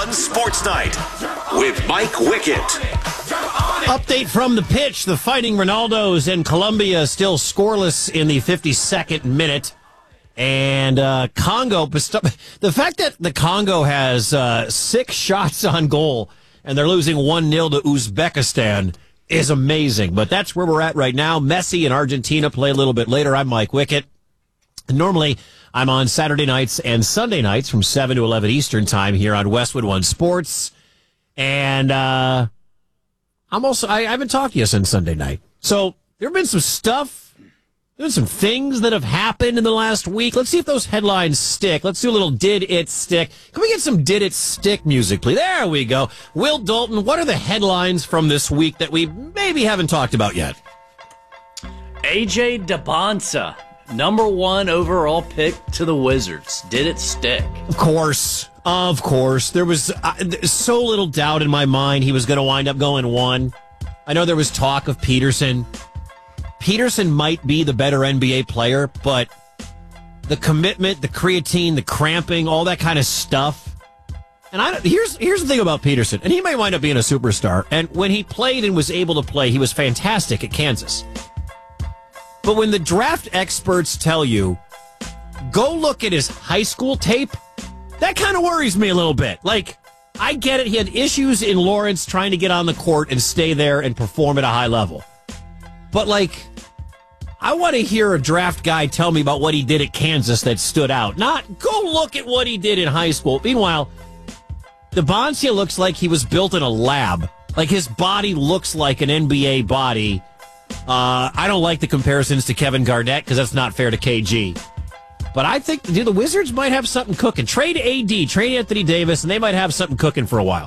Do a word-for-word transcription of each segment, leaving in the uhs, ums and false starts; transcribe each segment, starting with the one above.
Sports Night with Mike Wickett. Update from the pitch. The Fighting Ronaldos in Colombia still scoreless in the fifty-second minute. And uh, Congo, the fact that the Congo has uh, six shots on goal and they're losing one nil to Uzbekistan is amazing. But that's where we're at right now. Messi and Argentina play a little bit later. I'm Mike Wickett. Normally, I'm on Saturday nights and Sunday nights from seven to eleven Eastern time here on Westwood One Sports. And uh, I'm also, I, I haven't talked to you since Sunday night. So there have been some stuff, there's some things that have happened in the last week. Let's see if those headlines stick. Let's do a little Did It Stick. Can we get some Did It Stick music, please? There we go. Will Dalton, what are the headlines from this week that we maybe haven't talked about yet? A J Dybantsa, number one overall pick to the Wizards. Did it stick? Of course. Of course. There was uh, so little doubt in my mind he was going to wind up going one. I know there was talk of Peterson. Peterson might be the better N B A player, but the commitment, the creatine, the cramping, all that kind of stuff. And I here's here's the thing about Peterson, and he may wind up being a superstar. And when he played and was able to play, he was fantastic at Kansas. But when the draft experts tell you, go look at his high school tape, that kind of worries me a little bit. Like, I get it. He had issues in Lawrence trying to get on the court and stay there and perform at a high level. But, like, I want to hear a draft guy tell me about what he did at Kansas that stood out. Not, go look at what he did in high school. Meanwhile, Dybantsa looks like he was built in a lab. Like, his body looks like an N B A body. Uh, I don't like the comparisons to Kevin Garnett because that's not fair to K G. But I think dude, the Wizards might have something cooking. Trade A D, trade Anthony Davis, and they might have something cooking for a while.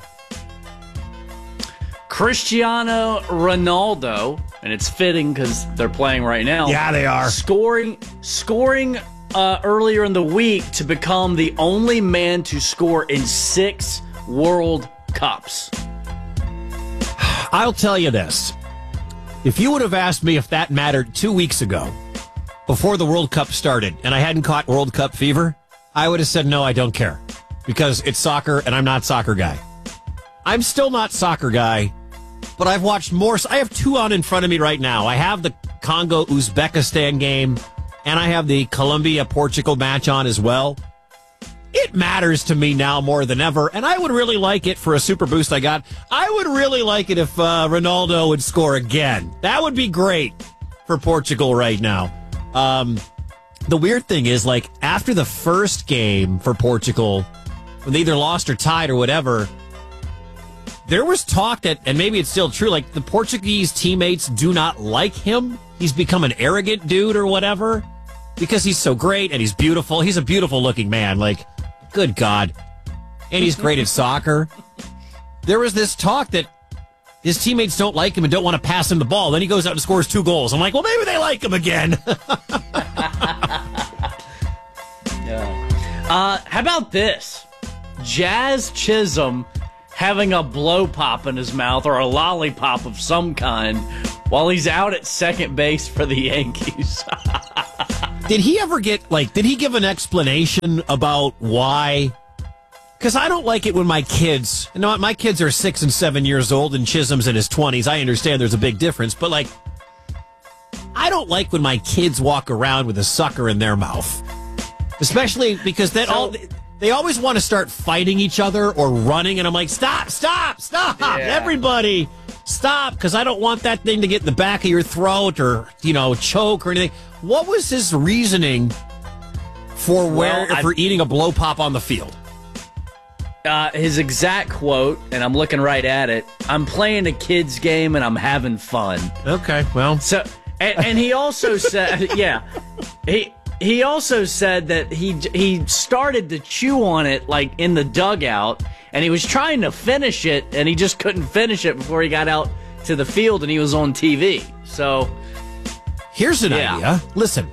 Cristiano Ronaldo, and it's fitting because they're playing right now. Yeah, they are. Scoring, scoring uh, earlier in the week to become the only man to score in six World Cups. I'll tell you this. If you would have asked me if that mattered two weeks ago, before the World Cup started, and I hadn't caught World Cup fever, I would have said, no, I don't care. Because it's soccer, and I'm not soccer guy. I'm still not soccer guy, but I've watched more. I have two on in front of me right now. I have the Congo-Uzbekistan game, and I have the Colombia-Portugal match on as well. It matters to me now more than ever, and I would really like it for a super boost I got. I would really like it if uh, Ronaldo would score again. That would be great for Portugal right now. Um, the weird thing is, like, after the first game for Portugal, when they either lost or tied or whatever, there was talk that, and maybe it's still true, like, the Portuguese teammates do not like him. He's become an arrogant dude or whatever because he's so great and he's beautiful. He's a beautiful-looking man, like... Good God. And he's great at soccer. There was this talk that his teammates don't like him and don't want to pass him the ball. Then he goes out and scores two goals. I'm like, well, maybe they like him again. yeah. Uh, how about this? Jazz Chisholm having a blow pop in his mouth or a lollipop of some kind while he's out at second base for the Yankees. Did he ever get, like, did he give an explanation about why? Because I don't like it when my kids, you know what, my kids are six and seven years old and Chisholm's in his twenties. I understand there's a big difference, but, like, I don't like when my kids walk around with a sucker in their mouth. Especially because then so, all, they always want to start fighting each other or running, and I'm like, stop, stop, stop, yeah. Everybody. Stop, because I don't want that thing to get in the back of your throat or, you know, choke or anything. What was his reasoning for where well, for eating a blow pop on the field? Uh, his exact quote, and I'm looking right at it, I'm playing a kid's game and I'm having fun. Okay, well. So, and, and he also said, yeah, he he also said that he he started to chew on it like in the dugout, and he was trying to finish it, and he just couldn't finish it before he got out to the field, and he was on T V. So, here's an yeah. idea. Listen.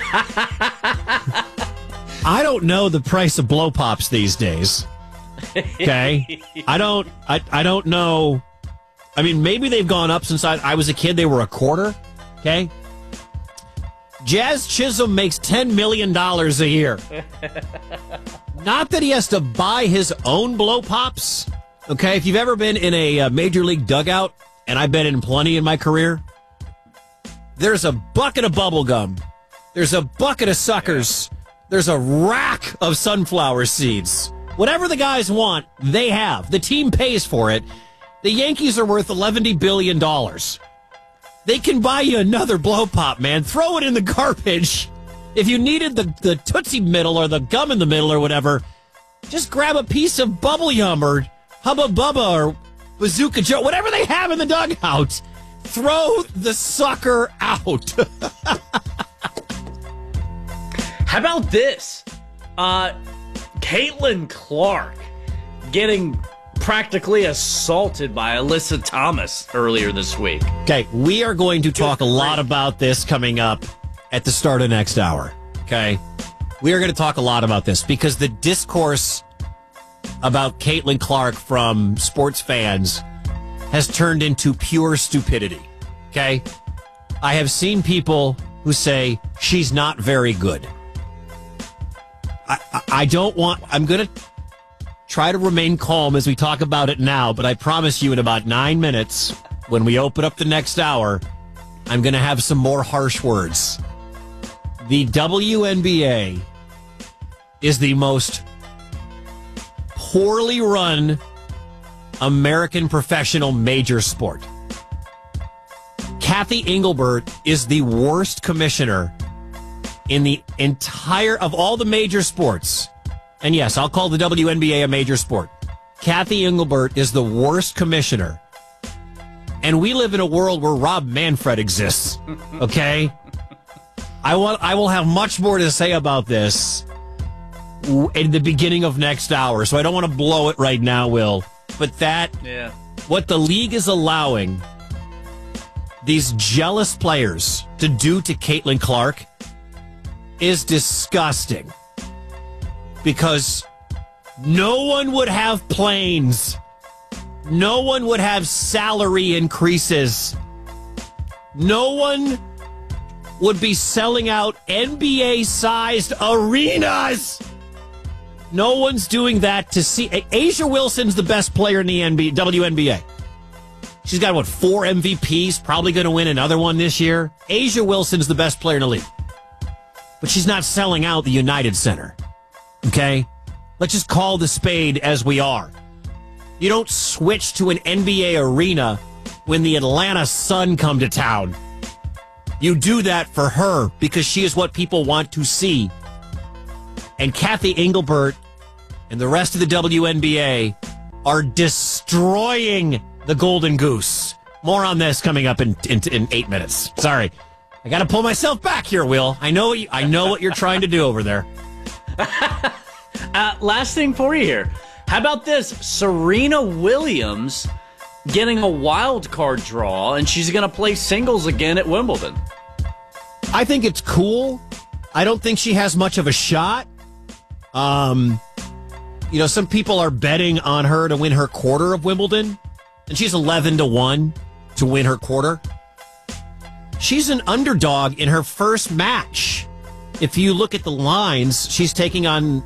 I don't know the price of blow pops these days. Okay? I don't I, I don't know. I mean, maybe they've gone up since I, I was a kid. They were a quarter. Okay? Jazz Chisholm makes ten million dollars a year. Not that he has to buy his own blow pops. Okay, if you've ever been in a uh, major league dugout, and I've been in plenty in my career, there's a bucket of bubble gum. There's a bucket of suckers. There's a rack of sunflower seeds. Whatever the guys want, they have. The team pays for it. The Yankees are worth eleven billion dollars. They can buy you another blow pop, man. Throw it in the garbage. If you needed the, the Tootsie Middle or the gum in the middle or whatever, just grab a piece of Bubble Yum or Hubba Bubba or Bazooka Joe, whatever they have in the dugout. Throw the sucker out. How about this? Uh, Caitlin Clark getting practically assaulted by Alyssa Thomas earlier this week. Okay, we are going to talk a lot about this coming up at the start of next hour. Okay, we are going to talk a lot about this because the discourse about Caitlin Clark from sports fans has turned into pure stupidity. Okay, I have seen people who say she's not very good. I, I, I don't want, I'm going to try to remain calm as we talk about it now, but I promise you in about nine minutes, when we open up the next hour, I'm going to have some more harsh words. The W N B A is the most poorly run American professional major sport. Kathy Engelbert is the worst commissioner in the entire of all the major sports. And yes, I'll call the W N B A a major sport. Kathy Engelbert is the worst commissioner. And we live in a world where Rob Manfred exists. Okay? I want I will have much more to say about this in the beginning of next hour. So I don't want to blow it right now, Will. But that yeah. What the league is allowing these jealous players to do to Caitlin Clark is disgusting. Because no one would have planes. No one would have salary increases. No one would be selling out N B A-sized arenas. No one's doing that to see. A'ja Wilson's the best player in the N B A, W N B A. She's got, what, four M V Ps, probably going to win another one this year. A'ja Wilson's the best player in the league. But she's not selling out the United Center. Okay? Let's just call the spade as we are. You don't switch to an N B A arena when the Atlanta Sun come to town. You do that for her because she is what people want to see. And Kathy Engelbert and the rest of the W N B A are destroying the Golden Goose. More on this coming up in in, in eight minutes. Sorry. I got to pull myself back here, Will. I know, I know what you're trying to do over there. uh, last thing for you here. How about this? Serena Williams getting a wild card draw, and she's going to play singles again at Wimbledon. I think it's cool. I don't think she has much of a shot. Um, you know, some people are betting on her to win her quarter of Wimbledon, and she's eleven to one to win her quarter. She's an underdog in her first match. If you look at the lines, she's taking on